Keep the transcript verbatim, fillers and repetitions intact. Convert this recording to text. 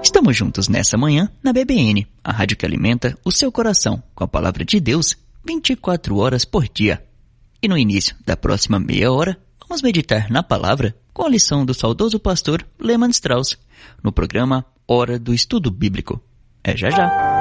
Estamos juntos nessa manhã na B B N, a rádio que alimenta o seu coração com a palavra de Deus vinte e quatro horas por dia. E no início da próxima meia hora, vamos meditar na palavra com a lição do saudoso pastor Lehmann Strauss, no programa Hora do Estudo Bíblico. É já já!